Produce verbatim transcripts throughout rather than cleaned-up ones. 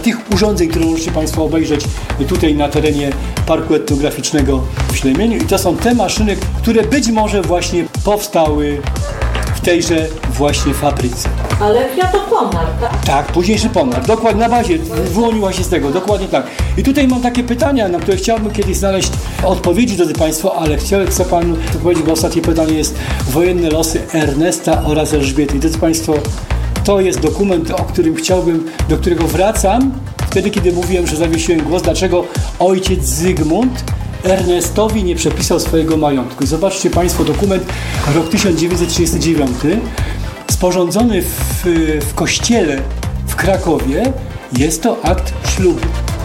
tych urządzeń, które możecie Państwo obejrzeć tutaj na terenie Parku Etnograficznego w Ślemieniu. I to są te maszyny, które być może właśnie powstały w tejże właśnie fabryce. Ale kwiatoponar, tak? Tak, późniejszy ponar. Dokładnie, na bazie, wyłoniła się z tego, dokładnie tak. I tutaj mam takie pytania, na które chciałbym kiedyś znaleźć odpowiedzi, drodzy Państwo, ale chcę, chcę Panu odpowiedzieć, bo ostatnie pytanie jest wojenne losy Ernesta oraz Elżbiety. I drodzy Państwo, to jest dokument, o którym chciałbym, do którego wracam wtedy, kiedy mówiłem, że zawiesiłem głos, dlaczego ojciec Zygmunt Ernestowi nie przepisał swojego majątku. I zobaczcie Państwo dokument, rok tysiąc dziewięćset trzydziesty dziewiąty, sporządzony w, w kościele w Krakowie. Jest to akt ślubu.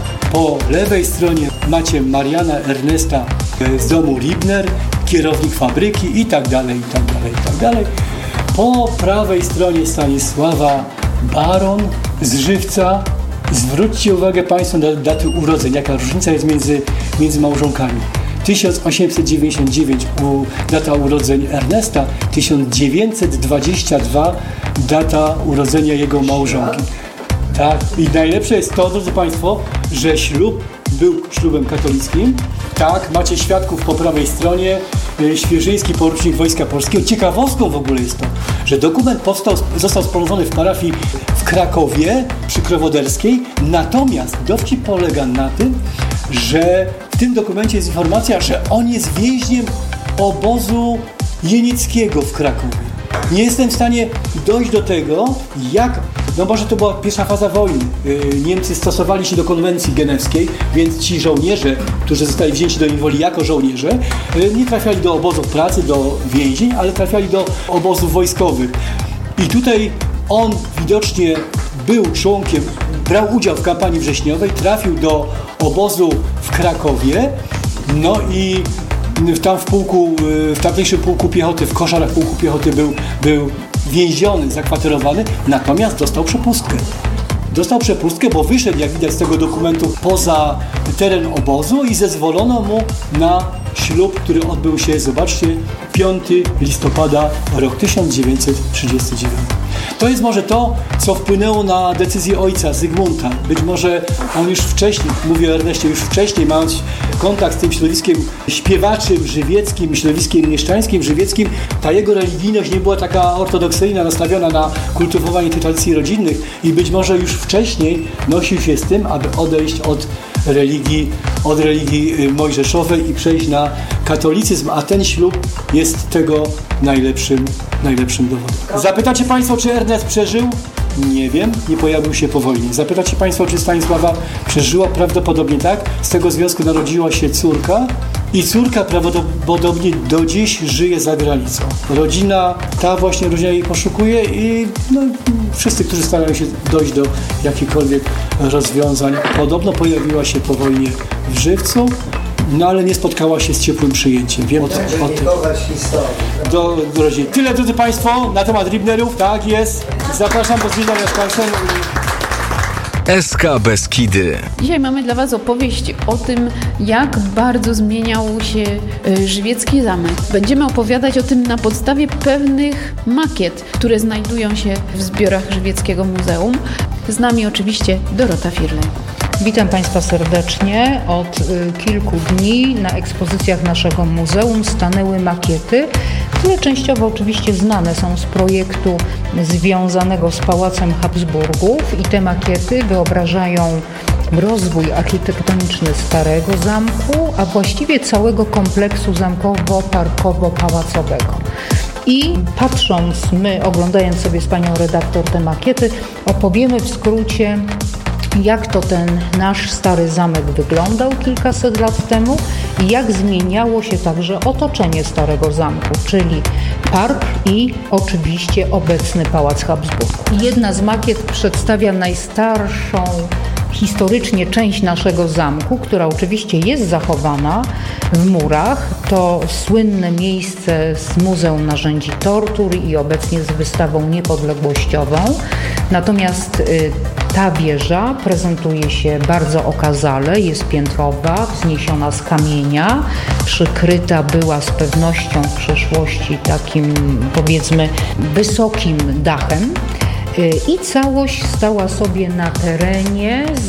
Po lewej stronie macie Mariana Ernesta z domu Ribner, kierownik fabryki i tak dalej, i tak dalej, i tak dalej. Po prawej stronie Stanisława Baron z Żywca. Zwróćcie uwagę Państwo na daty urodzeń, jaka różnica jest między, między małżonkami. tysiąc osiemset dziewięćdziesiąt dziewięć u, data urodzeń Ernesta, tysiąc dziewięćset dwadzieścia dwa data urodzenia jego małżonki. Tak. I najlepsze jest to, drodzy Państwo, że ślub był ślubem katolickim. Tak, macie świadków po prawej stronie, Świeżyński, porucznik Wojska Polskiego. Ciekawostką w ogóle jest to, że dokument powstał, został sporządzony w parafii w Krakowie przy Krowoderskiej, natomiast dowcip polega na tym, że w tym dokumencie jest informacja, że on jest więźniem obozu jenickiego w Krakowie. Nie jestem w stanie dojść do tego, jak, no może to była pierwsza faza wojny. Niemcy stosowali się do konwencji genewskiej, więc ci żołnierze, którzy zostali wzięci do niewoli jako żołnierze, nie trafiali do obozów pracy, do więzień, ale trafiali do obozów wojskowych. I tutaj on widocznie był członkiem, brał udział w kampanii wrześniowej, trafił do obozu w Krakowie, no i tam w pułku, w tamtejszym pułku piechoty, w koszarach pułku piechoty był, był więziony, zakwaterowany, natomiast dostał przepustkę. Dostał przepustkę, bo wyszedł, jak widać z tego dokumentu, poza teren obozu i zezwolono mu na ślub, który odbył się, zobaczcie, piątego listopada, rok tysiąc dziewięćset trzydziesty dziewiąty. To jest może to, co wpłynęło na decyzję ojca Zygmunta. Być może on już wcześniej, mówię o Erneście, już wcześniej mając kontakt z tym środowiskiem śpiewaczym, żywieckim, środowiskiem mieszczańskim, żywieckim, ta jego religijność nie była taka ortodoksyjna, nastawiona na kultywowanie tych tradycji rodzinnych i być może już wcześniej nosił się z tym, aby odejść od religii, od religii mojżeszowej i przejść na katolicyzm, a ten ślub jest tego najlepszym, najlepszym dowodem. Zapytacie Państwo, czy Ernest przeżył? Nie wiem, nie pojawił się po wojnie. Zapytacie Państwo, czy Stanisława przeżyła? Prawdopodobnie tak. Z tego związku narodziła się córka i córka prawdopodobnie do dziś żyje za granicą. Rodzina, ta właśnie rodzina jej poszukuje i no, wszyscy, którzy starają się dojść do jakichkolwiek rozwiązań. Podobno pojawiła się po wojnie w Żywcu, no ale nie spotkała się z ciepłym przyjęciem. Wiem o, o tym. Do, do rodziny. Tyle, drodzy Państwo, na temat Ribnerów. Tak jest. Zapraszam do zwiedzania z Państwem. S K Beskidy. Dzisiaj mamy dla Was opowieść o tym, jak bardzo zmieniał się żywiecki zamek. Będziemy opowiadać o tym na podstawie pewnych makiet, które znajdują się w zbiorach Żywieckiego Muzeum. Z nami oczywiście Dorota Firlej. Witam Państwa serdecznie. Od y, kilku dni na ekspozycjach naszego muzeum stanęły makiety, które częściowo oczywiście znane są z projektu związanego z Pałacem Habsburgów i te makiety wyobrażają rozwój architektoniczny Starego Zamku, a właściwie całego kompleksu zamkowo-parkowo-pałacowego. I patrząc, my oglądając sobie z Panią redaktor te makiety, opowiemy w skrócie, jak to ten nasz stary zamek wyglądał kilkaset lat temu i jak zmieniało się także otoczenie Starego Zamku, czyli park i oczywiście obecny Pałac Habsburgów. Jedna z makiet przedstawia najstarszą historycznie część naszego zamku, która oczywiście jest zachowana w murach. To słynne miejsce z Muzeum Narzędzi Tortur i obecnie z wystawą niepodległościową. Natomiast y, ta wieża prezentuje się bardzo okazale, jest piętrowa, wzniesiona z kamienia, przykryta była z pewnością w przeszłości takim, powiedzmy, wysokim dachem. I całość stała sobie na terenie